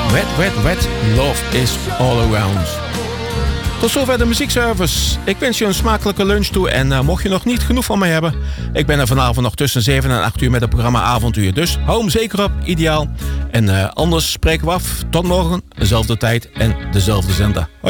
Wet, love is all around. Tot zover de muziekservice. Ik wens je een smakelijke lunch toe en mocht je nog niet genoeg van mij hebben, ik ben er vanavond nog tussen 7 en 8 uur met het programma Avontuur. Dus hou hem zeker op, ideaal. En anders spreken we af. Tot morgen, dezelfde tijd en dezelfde zender. Hoi.